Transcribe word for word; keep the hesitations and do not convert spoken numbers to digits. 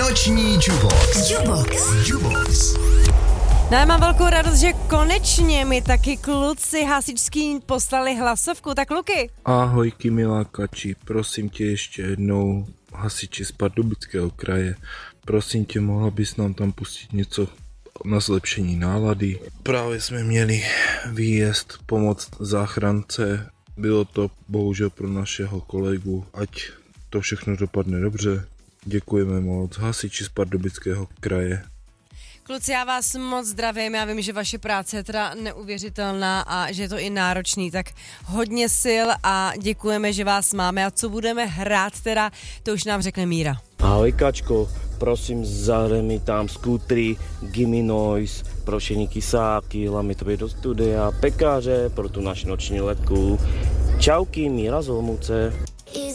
Noční Jubox. Jubox. Jubox. No já mám velkou radost, že konečně mi taky kluci hasičský poslali hlasovku. Tak kluky. Ahojky milákači, prosím tě ještě jednou, hasiči z Pardubického kraje, prosím tě, mohla bys nám tam pustit něco na zlepšení nálady. Právě jsme měli výjezd pomoct záchrance, bylo to bohužel pro našeho kolegu, ať to všechno dopadne dobře. Děkujeme moc, hasiči z Pardubického kraje. Kluci, já vás moc zdravím, já vím, že vaše práce je teda neuvěřitelná a že je to i náročný, tak hodně sil a děkujeme, že vás máme. A co budeme hrát teda, to už nám řekne Míra. Ahoj Kačko, prosím zahraj mi tam skútry, Gimme Noise, prošení kysáky, hlavne to do studia, pekáře pro tu naši noční letku. Čauky, Míra z Olomouce.